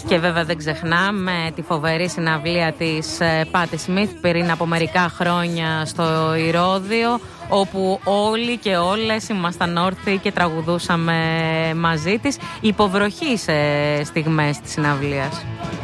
Και βέβαια δεν ξεχνάμε τη φοβερή συναυλία της Πάτι Σμιθ πριν από μερικά χρόνια στο Ηρώδειο, όπου όλοι και όλες ήμασταν όρθιοι και τραγουδούσαμε μαζί της, υποβροχή σε στιγμές της συναυλίας.